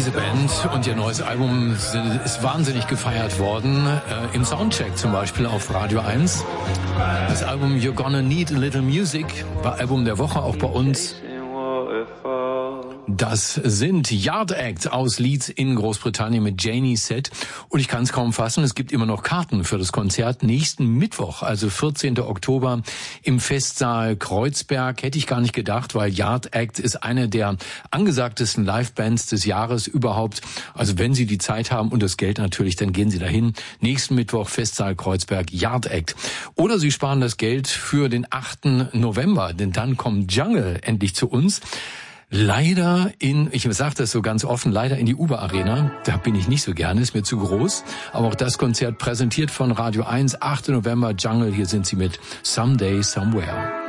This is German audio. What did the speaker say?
Diese Band und ihr neues Album ist wahnsinnig gefeiert worden. Im Soundcheck zum Beispiel auf Radio 1. Das Album You're Gonna Need a Little Music war Album der Woche auch bei uns. Das sind Yard Act aus Leeds in Großbritannien mit Janie Set. Und ich kann es kaum fassen, es gibt immer noch Karten für das Konzert nächsten Mittwoch, also 14. Oktober im Festsaal Kreuzberg. Hätte ich gar nicht gedacht, weil Yard Act ist eine der angesagtesten Livebands des Jahres überhaupt. Also wenn Sie die Zeit haben und das Geld natürlich, dann gehen Sie dahin. Nächsten Mittwoch Festsaal Kreuzberg, Yard Act. Oder Sie sparen das Geld für den 8. November, denn dann kommt Jungle endlich zu uns. Leider ich sage das so ganz offen, leider in die Uber Arena. Da bin ich nicht so gerne, ist mir zu groß. Aber auch das Konzert präsentiert von Radio 1, 8. November, Jungle. Hier sind sie mit Someday, Somewhere.